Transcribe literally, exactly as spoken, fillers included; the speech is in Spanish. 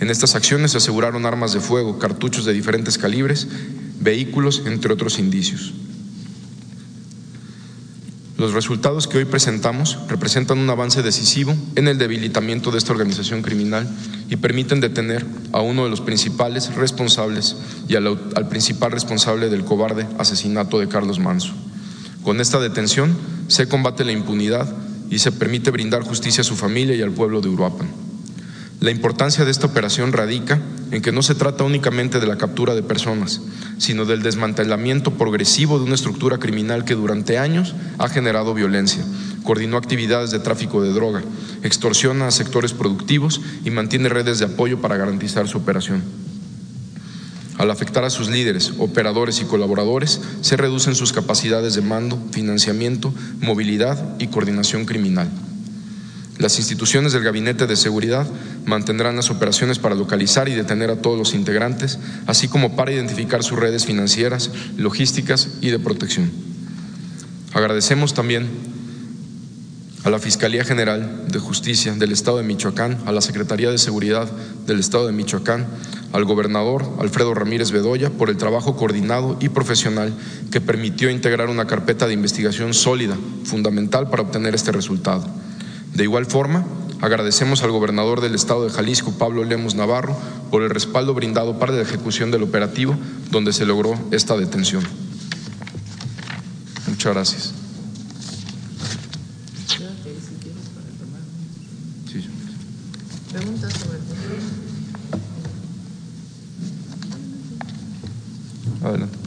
En estas acciones se aseguraron armas de fuego, cartuchos de diferentes calibres, vehículos, entre otros indicios. Los resultados que hoy presentamos representan un avance decisivo en el debilitamiento de esta organización criminal y permiten detener a uno de los principales responsables y al, al principal responsable del cobarde asesinato de Carlos Manso. Con esta detención se combate la impunidad y se permite brindar justicia a su familia y al pueblo de Uruapan. La importancia de esta operación radica en que no se trata únicamente de la captura de personas, sino del desmantelamiento progresivo de una estructura criminal que durante años ha generado violencia, coordinó actividades de tráfico de droga, extorsiona a sectores productivos y mantiene redes de apoyo para garantizar su operación. Al afectar a sus líderes, operadores y colaboradores, se reducen sus capacidades de mando, financiamiento, movilidad y coordinación criminal. Las instituciones del Gabinete de Seguridad mantendrán las operaciones para localizar y detener a todos los integrantes, así como para identificar sus redes financieras, logísticas y de protección. Agradecemos también a la Fiscalía General de Justicia del Estado de Michoacán, a la Secretaría de Seguridad del Estado de Michoacán, al gobernador Alfredo Ramírez Bedoya por el trabajo coordinado y profesional que permitió integrar una carpeta de investigación sólida, fundamental para obtener este resultado. De igual forma, agradecemos al gobernador del Estado de Jalisco, Pablo Lemos Navarro, por el respaldo brindado para la ejecución del operativo donde se logró esta detención. Muchas gracias. Sí. Preguntas sobre el tema. Adelante.